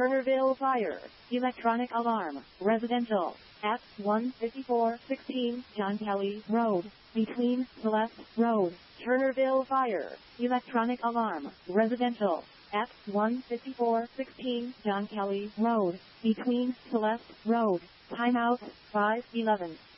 Turnerville Fire, electronic alarm, residential, at 15416 John Kelly Road, between Celeste Road. Turnerville Fire, electronic alarm, residential, at 15416 John Kelly Road, between Celeste Road. Timeout, 5:11.